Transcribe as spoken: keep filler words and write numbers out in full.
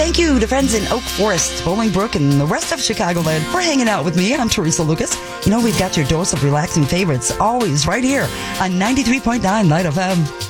Thank you to friends in Oak Forest, Bolingbrook, and the rest of Chicagoland for hanging out with me. I'm Teresa Lucas. You know, we've got your dose of relaxing favorites always right here on ninety-three point nine Light F M.